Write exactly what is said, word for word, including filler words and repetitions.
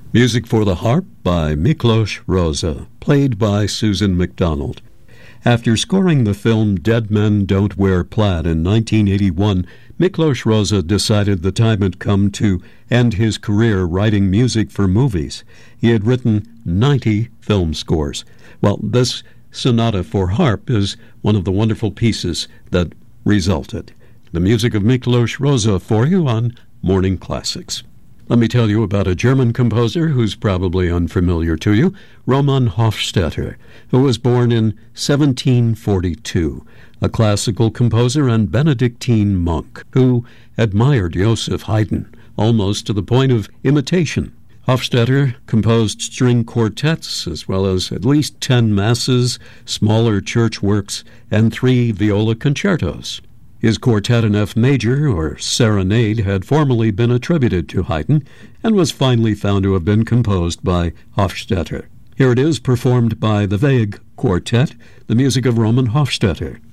Music for the harp by Miklos Rozsa, played by Susan MacDonald. After scoring the film Dead Men Don't Wear Plaid in nineteen eighty-one, Miklos Rozsa decided the time had come to end his career writing music for movies. He had written ninety film scores. Well, this sonata for harp is one of the wonderful pieces that resulted. The music of Miklos Rozsa for you on Morning Classics. Let me tell you about a German composer who's probably unfamiliar to you, Roman Hofstetter, who was born in seventeen forty-two, a classical composer and Benedictine monk who admired Joseph Haydn, almost to the point of imitation. Hofstetter composed string quartets as well as at least ten masses, smaller church works, and three viola concertos. His quartet in F major, or serenade, had formerly been attributed to Haydn and was finally found to have been composed by Hofstetter. Here it is, performed by the Weg Quartet, the music of Roman Hofstetter.